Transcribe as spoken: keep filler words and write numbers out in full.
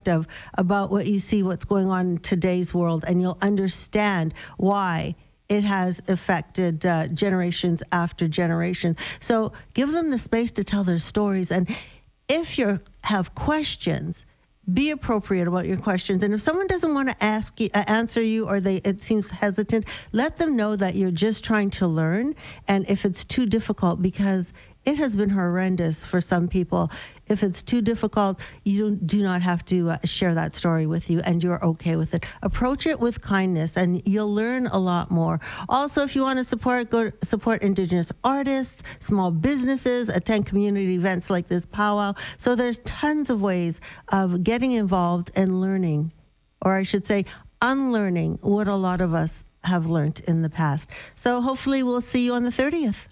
about what you see, what's going on in today's world, and you'll understand why it has affected uh, generations after generations. So give them the space to tell their stories. And if you have questions, be appropriate about your questions. And if someone doesn't want to ask you, uh, answer you, or they it seems hesitant, let them know that you're just trying to learn. And if it's too difficult, because it has been horrendous for some people, if it's too difficult, you do not have to uh, share that story with you, and you're okay with it. Approach it with kindness, and you'll learn a lot more. Also, if you want to support, go support Indigenous artists, small businesses, attend community events like this powwow. So there's tons of ways of getting involved and learning, or I should say, unlearning what a lot of us have learned in the past. So hopefully we'll see you on the thirtieth.